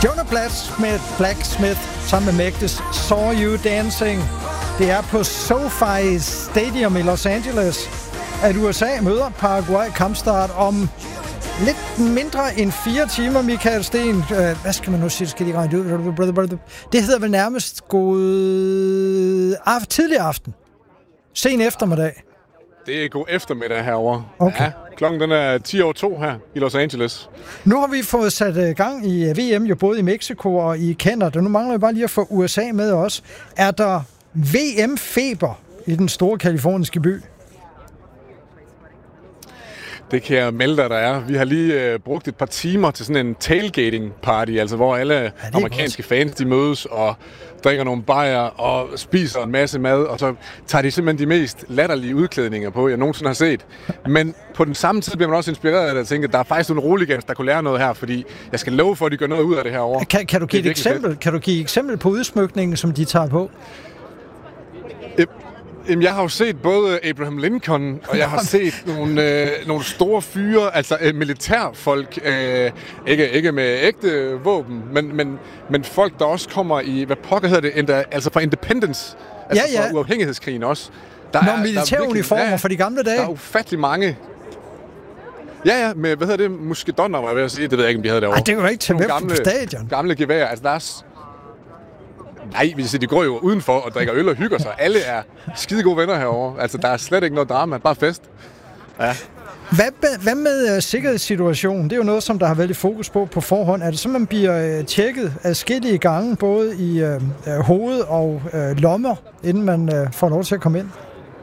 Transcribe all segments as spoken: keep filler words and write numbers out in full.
Jonah Blacksmith, Blacksmith sammen med Magdes Saw You Dancing. Det er på SoFi Stadium i Los Angeles, at U S A møder Paraguay. Kampstart om lidt mindre end fire timer, Michael Sten. Hvad skal man nu sige? Skal de regne ud? Det hedder vel nærmest god aften, tidlig aften. Sen eftermiddag. Det er god eftermiddag herovre. Okay. Ja, klokken den er ti over to her i Los Angeles. Nu har vi fået sat gang i V M, jo både i Mexico og i Canada. Nu mangler vi bare lige at få U S A med os. Er der V M-feber i den store kaliforniske by? Det kan jeg melde dig, der er. Vi har lige øh, brugt et par timer til sådan en tailgating-party, altså hvor alle ja, amerikanske fans de mødes og drikker nogle bajer og spiser en masse mad, og så tager de simpelthen de mest latterlige udklædninger på, jeg nogensinde har set. Men på den samme tid bliver man også inspireret af det, at tænke, at der er faktisk nogle roligans, der kunne lære noget her, fordi jeg skal love for, at de gør noget ud af det her over. Kan, kan, du give et eksempel? kan du give et eksempel på udsmykningen, som de tager på? Jamen, jeg har jo set både Abraham Lincoln, og jeg har set nogle, øh, nogle store fyre, altså øh, militærfolk, øh, ikke, ikke med ægte våben, men, men, men folk, der også kommer i, hvad pokker hedder det, endda, altså fra Independence, altså ja, ja. fra uafhængighedskrigen også. Der Nå, er, militæruniformer ja, fra de gamle dage. Der er ufattelig mange. Ja, ja, med, hvad hedder det, muskedonner, var jeg ved at sige, det ved jeg ikke, om de havde derovre. Ej, det er jo ikke til med på stadion. Gamle geværer, altså der er... Nej, de går jo udenfor og drikker øl og hygger sig. Alle er skide gode venner herovre. Altså, der er slet ikke noget drama, bare fest. Ja. Hvad, hvad med uh, sikkerhedssituationen? Det er jo noget, som der har været i fokus på på forhånd. Er det så, man bliver uh, tjekket adskillige gange, både i uh, uh, hoved og uh, lommer, inden man uh, får lov til at komme ind?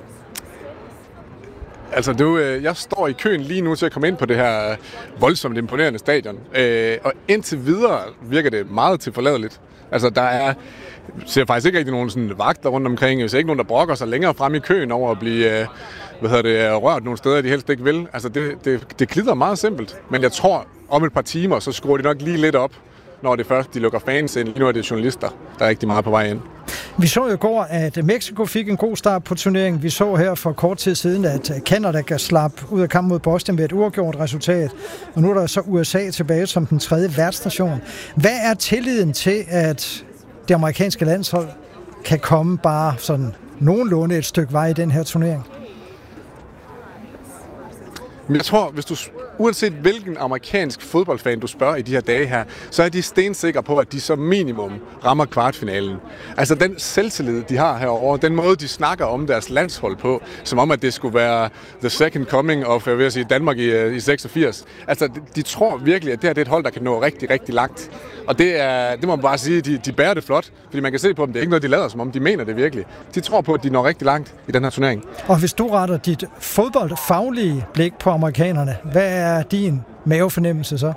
Altså, du, øh, jeg står i køen lige nu til at komme ind på det her voldsomt imponerende stadion. Øh, og indtil videre virker det meget tilforladeligt. Altså, der er ser faktisk ikke rigtig nogen sådan vagter rundt omkring. Hvis ikke nogen, der brokker sig længere frem i køen over at blive øh, hvad hedder det, rørt nogle steder, de helst ikke vil. Altså, det, det, det glider meget simpelt. Men jeg tror, om et par timer, så skruer de nok lige lidt op, når det først de lukker fans ind. Lige nu er det journalister, der er rigtig meget på vej ind. Vi så jo i går, at Mexico fik en god start på turneringen. Vi så her for kort tid siden, at Canada kan slappe ud af kampen mod Boston med et uafgjort resultat. Og nu er der så U S A tilbage som den tredje værtsnation. Hvad er tilliden til, at det amerikanske landshold kan komme bare sådan nogenlunde et stykke vej i den her turnering? Men jeg tror, hvis du, uanset hvilken amerikansk fodboldfan du spørger i de her dage her, så er de stensikre på, at de som minimum rammer kvartfinalen. Altså den selvtillid, de har herovre, den måde, de snakker om deres landshold på, som om, at det skulle være the second coming of, jeg vil sige, Danmark i, i seksogfirs. Altså, de, de tror virkelig, at det her det er et hold, der kan nå rigtig, rigtig langt. Og det, er, det må man bare sige, de, de bærer det flot, fordi man kan se på dem, det er ikke noget, de lader, som om de mener det virkelig. De tror på, at de når rigtig langt i den her turnering. Og hvis du retter dit fodboldfaglige blik på amerikanerne, hvad er din mavefornemmelse så?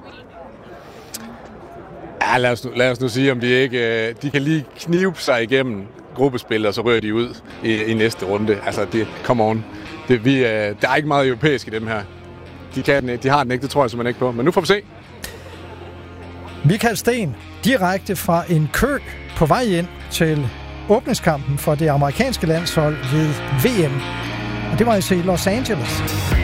Ja, lad os nu, lad os nu sige, om de ikke de kan lige knibe sig igennem gruppespil, og så rører de ud i, i næste runde. Altså, det, come on. Det, vi, der er ikke meget europæisk i dem her. De, kan, de har den ikke, det tror jeg simpelthen ikke på. Men nu får vi se. Michael Sten, direkte fra en kø på vej ind til åbningskampen for det amerikanske landshold ved V M. Og det var altså i Los Angeles.